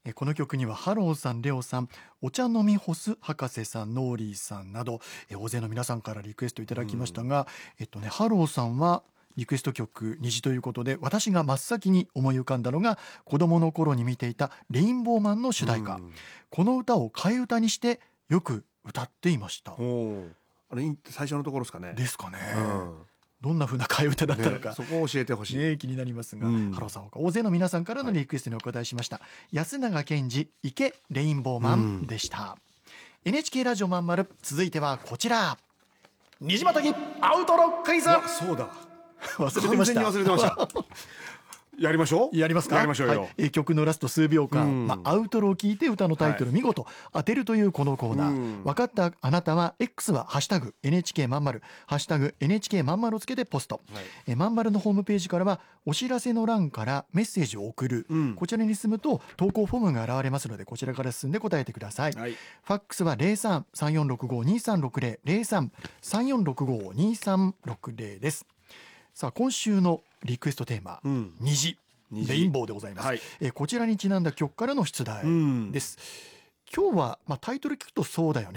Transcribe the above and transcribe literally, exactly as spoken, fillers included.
えこの曲にはハローさん、レオさん、お茶飲み干す博士さん、ノーリーさんなどえ大勢の皆さんからリクエストいただきましたが、えっとねハローさんはリクエスト曲虹ということで、私が真っ先に思い浮かんだのが子供の頃に見ていたレインボーマンの主題歌、この歌を替え歌にしてよく歌っていました。 おあれ最初のところですかね。 ですかね、 うん、 どんな風な替え歌だったのか、 ね、そこを教えてほしい、 ね、気になりますが、 うん、 ハローさん他大勢の皆さんからのリクエストにお答えしました、はい、安永健二池レインボーマンでした、うん、エヌエイチケー ラジオまんまる、続いてはこちら、虹またぎアウトロクイズ。 そうだ忘れてました。 完全に忘れてましたやりましょう。 やりますか。 やりましょうよ、 はい、曲のラスト数秒間、うんまあ、アウトロを聞いて歌のタイトル見事当てるというこのコーナー、うん、分かったあなたは X はハッシュタグ エヌエイチケー まんまるハッシュタグ エヌエイチケー まんまるをつけてポスト、はい、えまんまるのホームページからはお知らせの欄からメッセージを送る、うん、こちらに進むと投稿フォームが現れますので、こちらから進んで答えてください、はい、ファックスは ゼロさん さんよんろくご にさんろくゼロ ゼロさん さんよんろくご にさんろくゼロです。さあ今週のリクエストテーマ、うん、虹レインボーでございます、はい、えこちらにちなんだ曲からの出題です、うん、今日は、まあ、タイトル聞くとそうだよね